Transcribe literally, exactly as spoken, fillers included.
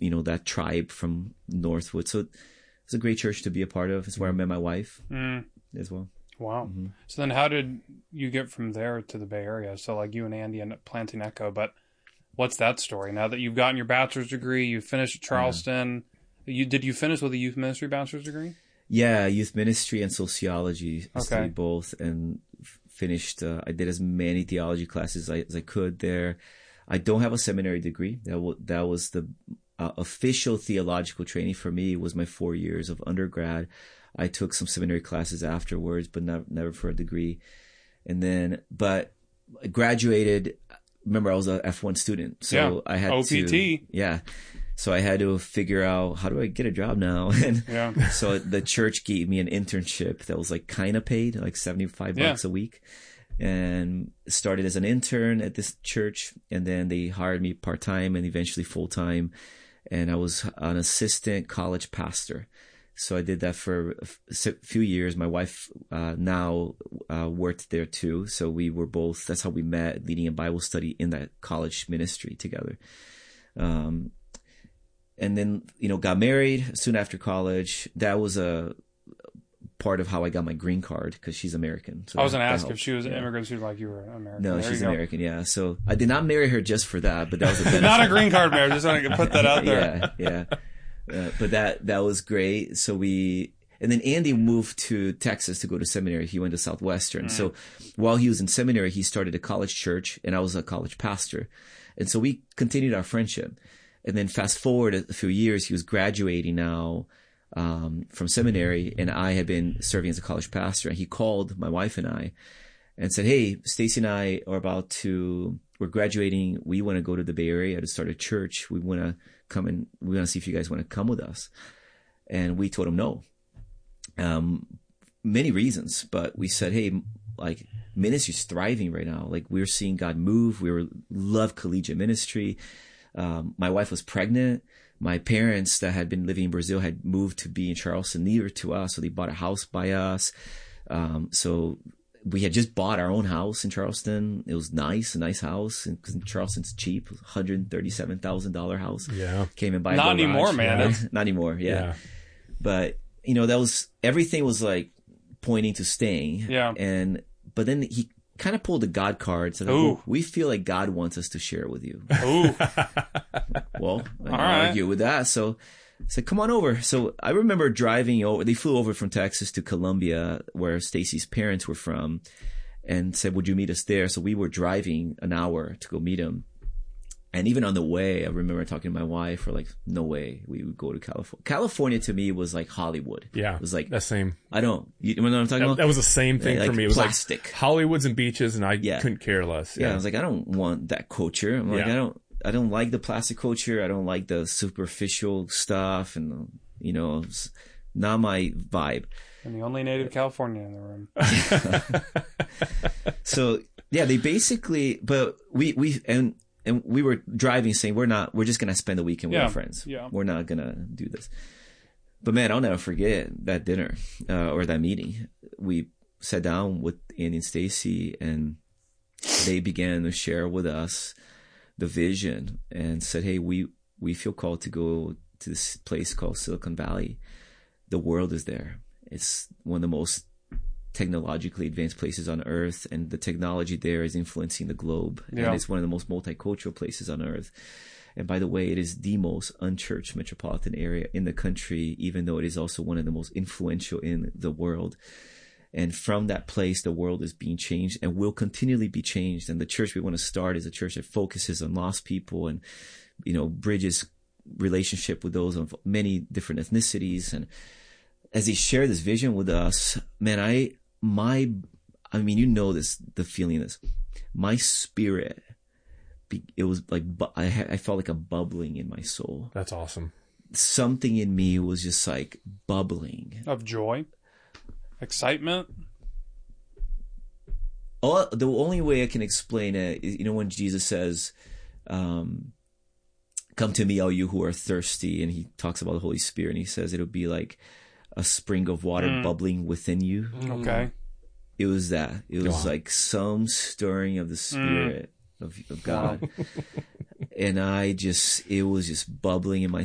you know, that tribe from Northwood. So it's a great church to be a part of. It's where I met my wife mm. as well. Wow. Mm-hmm. So then how did you get from there to the Bay Area? So like you and Andy ended up planting Echo, but what's that story? Now that you've gotten your bachelor's degree, you finished at Charleston. Yeah. You did you finish with a youth ministry bachelor's degree? Yeah, youth ministry and sociology. I okay. studied both and f- finished. Uh, I did as many theology classes as I, as I could there. I don't have a seminary degree. That w- that was the uh, official theological training for me. Was my four years of undergrad. I took some seminary classes afterwards, but never, never for a degree. And then, but I graduated. Remember, I was a F one student, so yeah. I had O P T. to, yeah. So I had to figure out, how do I get a job now? And yeah. so the church gave me an internship that was like kind of paid, like seventy-five yeah. bucks a week, and started as an intern at this church. And then they hired me part time and eventually full time. And I was an assistant college pastor. So I did that for a few years. My wife uh, now uh, worked there too. So we were both, that's how we met, leading a Bible study in that college ministry together. Um, and then, you know, got married soon after college. That was a part of how I got my green card, because she's American. So I was going to ask helped. if she was an yeah. immigrant, she'd like you were American. No, there she's American, yeah. So I did not marry her just for that, but that was a benefit. Not a green card marriage, just want to put that out there. Yeah, yeah. Uh, but that, that was great. So we, and then Andy moved to Texas to go to seminary. He went to Southwestern. Mm. So while he was in seminary, he started a college church, and I was a college pastor. And so we continued our friendship. And then fast forward a few years, he was graduating now um, from seminary, and I had been serving as a college pastor. And he called my wife and I and said, "Hey, Stacy and I are about to, we're graduating. We want to go to the Bay Area to start a church. We want to come and we want to see if you guys want to come with us." And we told him no. Um, many reasons, but we said, "Hey, like, ministry's thriving right now. Like, we're seeing God move. We were love collegiate ministry." Um, my wife was pregnant. My parents that had been living in Brazil had moved to be in Charleston, near to us. So they bought a house by us. Um, so we had just bought our own house in Charleston. It was nice, a nice house. And because Charleston's cheap, one hundred thirty-seven thousand dollars house. Yeah. Came in by Not garage. anymore, man. Yeah. Not anymore. Yeah. yeah. But, you know, that was, everything was like pointing to staying. Yeah. And, but then he kind of pulled the God card. Said, like, well, we feel like God wants us to share it with you. Ooh. Well, I don't right. argue with that. So I said, come on over. So I remember driving over. They flew over from Texas to Columbia, where Stacy's parents were from, and said, would you meet us there? So we were driving an hour to go meet him. And even on the way, I remember talking to my wife, we're like, no way we would go to California. California to me was like Hollywood. Yeah. It was like, the same. I don't, you know what I'm talking that, about? That was the same thing like for me. It was plastic. Like Hollywoods and beaches, and I yeah. couldn't care less. Yeah. yeah. I was like, I don't want that culture. I'm like, yeah. I don't, I don't like the plastic culture. I don't like the superficial stuff, and, you know, it's not my vibe. And the only native Californian in the room. So yeah, they basically, but we, we, and, And we were driving saying, we're not, we're just going to spend the weekend with yeah, our friends. Yeah. We're not going to do this. But man, I'll never forget that dinner, uh, or that meeting. We sat down with Andy and Stacy, and they began to share with us the vision and said, hey, we, we feel called to go to this place called Silicon Valley. The world is there. It's one of the most technologically advanced places on earth, and the technology there is influencing the globe. Yeah. And it's one of the most multicultural places on earth. And by the way, it is the most unchurched metropolitan area in the country, even though it is also one of the most influential in the world. And from that place, the world is being changed and will continually be changed. And the church we want to start is a church that focuses on lost people and, you know, bridges relationship with those of many different ethnicities. And as they share this vision with us, man, I, my, I mean, you know this, the feeling is, my spirit, it was like, I, I felt like a bubbling in my soul. That's awesome. Something in me was just like bubbling. Of joy? Excitement? All, the only way I can explain it is, you know, when Jesus says, um, come to me, all you who are thirsty, and he talks about the Holy Spirit, and he says it'll be like a spring of water mm. bubbling within you. Okay. It was that. It was wow. like some stirring of the Spirit mm. of, of God. And I just, it was just bubbling in my